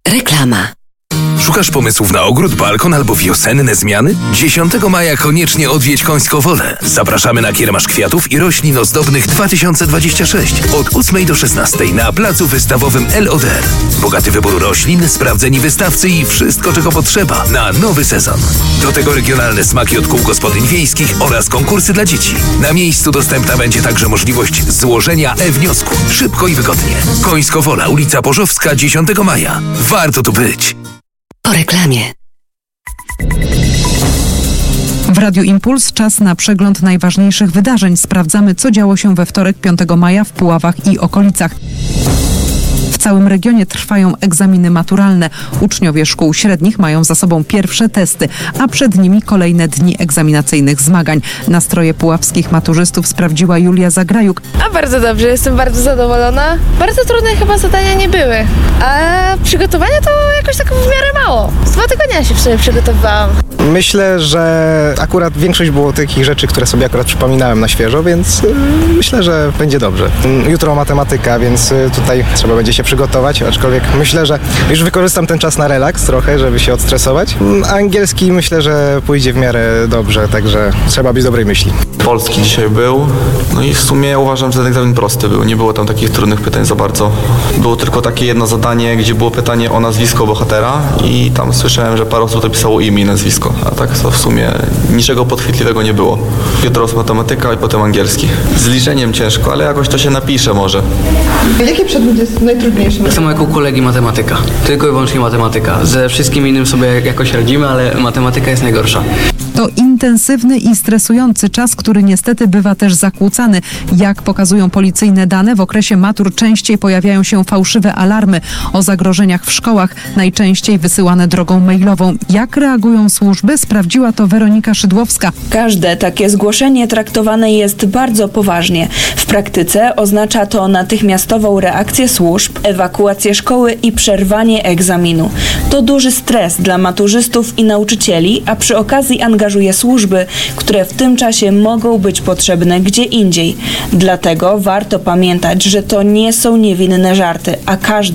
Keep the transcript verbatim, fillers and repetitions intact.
Reklama. Szukasz pomysłów na ogród, balkon albo wiosenne zmiany? dziesiątego maja koniecznie odwiedź Końską Wolę. Zapraszamy na kiermasz kwiatów i roślin ozdobnych dwa tysiące dwudziesty szósty od ósmej do szesnastej na placu wystawowym L O D R. Bogaty wybór roślin, sprawdzeni wystawcy i wszystko, czego potrzeba na nowy sezon. Do tego regionalne smaki od kół gospodyń wiejskich oraz konkursy dla dzieci. Na miejscu dostępna będzie także możliwość złożenia e-wniosku. Szybko i wygodnie. Końsko Wola, ulica Bożowska, dziesiątego maja. Warto tu być. Po reklamie. W Radiu Impuls czas na przegląd najważniejszych wydarzeń. Sprawdzamy, co działo się we wtorek piątego maja w Puławach i okolicach. W całym regionie trwają egzaminy maturalne. Uczniowie szkół średnich mają za sobą pierwsze testy, a przed nimi kolejne dni egzaminacyjnych zmagań. Nastroje puławskich maturzystów sprawdziła Julia Zagrajuk. A bardzo dobrze, jestem bardzo zadowolona. Bardzo trudne chyba zadania nie były, a przygotowania to jakoś tak w miarę mało. Z dwa tygodnia się w sumie przygotowywałam. Myślę, że akurat większość było takich rzeczy, które sobie akurat przypominałem na świeżo, więc y, myślę, że będzie dobrze. Jutro matematyka, więc y, tutaj trzeba będzie się przygotować, aczkolwiek myślę, że już wykorzystam ten czas na relaks trochę, żeby się odstresować. A angielski myślę, że pójdzie w miarę dobrze, także trzeba być dobrej myśli. Polski dzisiaj był, no i w sumie uważam, że ten egzamin prosty był. Nie było tam takich trudnych pytań za bardzo. Było tylko takie jedno zadanie, gdzie było pytanie o nazwisko bohatera i tam słyszałem, że parę osób to pisało imię i nazwisko, a tak to w sumie niczego podchwytliwego nie było. Jutro matematyka i potem angielski. Z liczeniem ciężko, ale jakoś to się napisze może. Jaki przedmiot jest najtrudniejszy? Tak samo jak u kolegi matematyka. Tylko i wyłącznie matematyka. Ze wszystkim innym sobie jakoś radzimy, ale matematyka jest najgorsza. To intensywny i stresujący czas, który niestety bywa też zakłócany. Jak pokazują policyjne dane, w okresie matur częściej pojawiają się fałszywe alarmy o zagrożeniach w szkołach, najczęściej wysyłane drogą mailową. Jak reagują służby? Sprawdziła to Weronika Szydłowska. Każde takie zgłoszenie traktowane jest bardzo poważnie. W praktyce oznacza to natychmiastową reakcję służb, ewakuację szkoły i przerwanie egzaminu. To duży stres dla maturzystów i nauczycieli, a przy okazji angażuje służby, które w tym czasie mogą być potrzebne gdzie indziej. Dlatego warto pamiętać, że to nie są niewinne żarty, a każdy